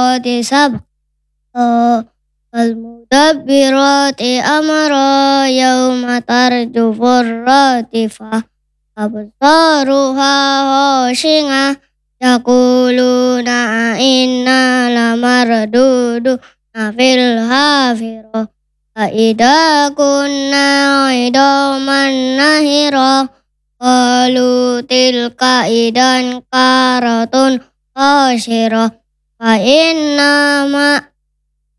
sabqati sabqa falmudabbirati amra yawma tarjufur ratifa absaruha khashi'ah yaquluna inna lamardudu fil hafirah Aida kunna idaman nahira qalu tilka idan karatun khasirah fa inna ma